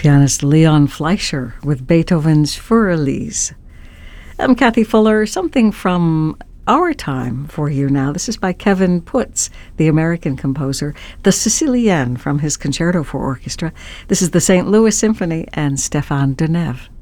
pianist Leon Fleischer with Beethoven's Feuerlies. I'm Kathy Fuller. Something from our time for you now. This is by Kevin Putz, the American composer, the Sicilienne from his Concerto for Orchestra. This is the St. Louis Symphony and Stéphane Deneuve.